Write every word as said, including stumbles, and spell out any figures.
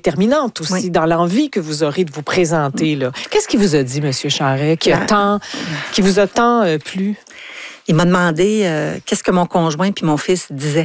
déterminante aussi oui. dans l'envie que vous aurez de vous présenter. Là. Qu'est-ce qu'il vous a dit, M. Charest, qui, a tant, qui vous a tant euh, plu? Il m'a demandé euh, qu'est-ce que mon conjoint puis mon fils disaient.